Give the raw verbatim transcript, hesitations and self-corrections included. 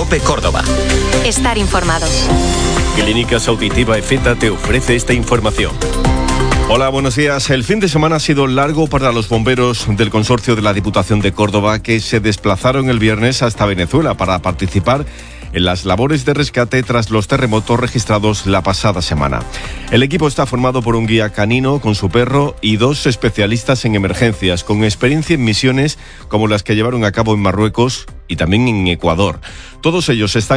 COPE Córdoba. Estar informado. Clínica Auditiva Efeta te ofrece esta información. Hola, buenos días. El fin de semana ha sido largo para los bomberos del consorcio de la Diputación de Córdoba, que se desplazaron el viernes hasta Venezuela para participar en las labores de rescate tras los terremotos registrados la pasada semana. El equipo está formado por un guía canino con su perro y dos especialistas en emergencias, con experiencia en misiones como las que llevaron a cabo en Marruecos y también en Ecuador. Todos ellos están